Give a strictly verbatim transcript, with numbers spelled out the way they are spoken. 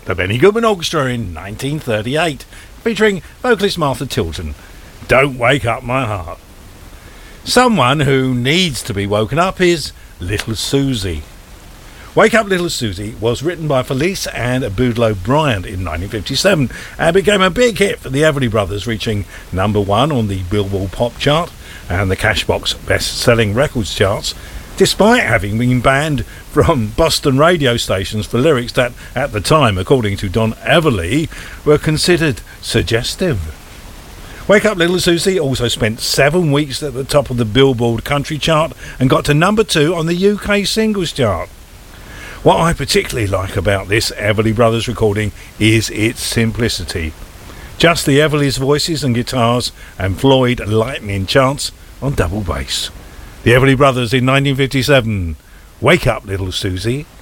the Benny Goodman Orchestra in nineteen thirty-eight, featuring vocalist Martha Tilton. Don't Wake Up My Heart. Someone who needs to be woken up is Little Susie. Wake Up Little Susie was written by Felice and Boudleaux Bryant in nineteen fifty-seven and became a big hit for the Everly Brothers, reaching number one on the Billboard Pop chart and the Cashbox best-selling records charts, despite having been banned from Boston radio stations for lyrics that, at the time, according to Don Everly, were considered suggestive. Wake Up Little Susie also spent seven weeks at the top of the Billboard country chart and got to number two on the U K singles chart. What I particularly like about this Everly Brothers recording is its simplicity. Just the Everly's voices and guitars and Floyd lightning chants on double bass. The Everly Brothers in nineteen fifty-seven. Wake Up Little Susie.